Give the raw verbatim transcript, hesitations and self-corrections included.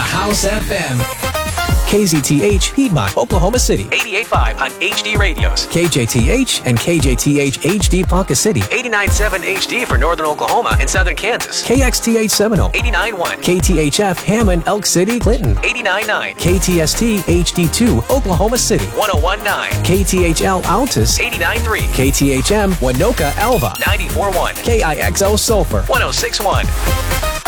House F M. K Z T H, Piedmont, Oklahoma City. eighty-eight point five on H D radios. K J T H and K J T H H D Ponca City. eighty-nine point seven H D for northern Oklahoma and southern Kansas. K X T H Seminole. eighty-nine point one. K T H F Hammond, Elk City, Clinton. eighty-nine point nine. K T S T H D two, Oklahoma City. one oh one point nine. K T H L Altus. eighty-nine point three. K T H M Winoka Alva. ninety-four point one. K I X O Sulphur. one oh six point one.